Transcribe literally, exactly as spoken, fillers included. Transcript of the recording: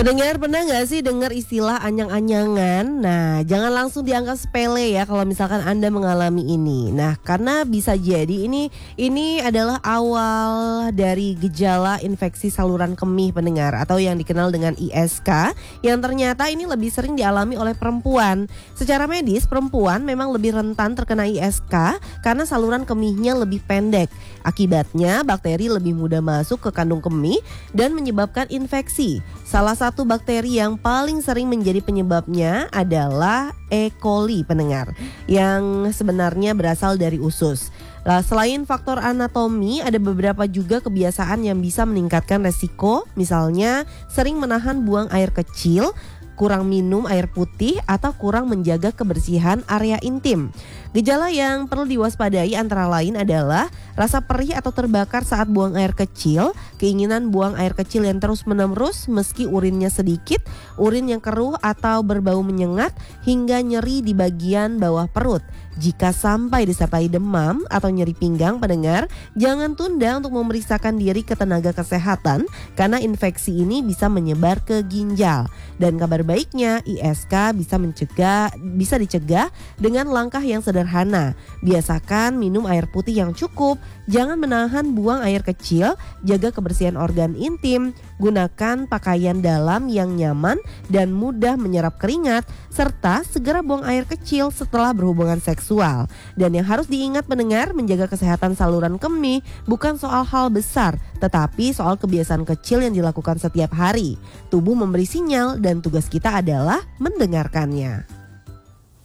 Pendengar, pernah nggak sih dengar istilah anyang-anyangan? Nah, jangan langsung dianggap sepele ya kalau misalkan Anda mengalami ini. Nah, karena bisa jadi ini ini adalah awal dari gejala infeksi saluran kemih pendengar, atau yang dikenal dengan I S K, yang ternyata ini lebih sering dialami oleh perempuan. Secara medis, perempuan memang lebih rentan terkena I S K karena saluran kemihnya lebih pendek. Akibatnya, bakteri lebih mudah masuk ke kandung kemih dan menyebabkan infeksi. Salah satu bakteri yang paling sering menjadi penyebabnya adalah E. coli pendengar, yang sebenarnya berasal dari usus. Nah, selain faktor anatomi, ada beberapa juga kebiasaan yang bisa meningkatkan resiko, misalnya sering menahan buang air kecil, kurang minum air putih, atau kurang menjaga kebersihan area intim. Gejala yang perlu diwaspadai antara lain adalah rasa perih atau terbakar saat buang air kecil, keinginan buang air kecil yang terus-menerus meski urinnya sedikit, urin yang keruh atau berbau menyengat, hingga nyeri di bagian bawah perut. Jika sampai disertai demam atau nyeri pinggang pendengar, jangan tunda untuk memeriksakan diri ke tenaga kesehatan karena infeksi ini bisa menyebar ke ginjal. Dan kabar baiknya, I S K bisa mencegah bisa dicegah dengan langkah yang sederhana. Biasakan minum air putih yang cukup, jangan menahan buang air kecil, jaga kebersihan organ intim, gunakan pakaian dalam yang nyaman dan mudah menyerap keringat, serta segera buang air kecil setelah berhubungan seksual. Dan yang harus diingat pendengar, menjaga kesehatan saluran kemih bukan soal hal besar, tetapi soal kebiasaan kecil yang dilakukan setiap hari. Tubuh memberi sinyal dan tugas kita adalah mendengarkannya.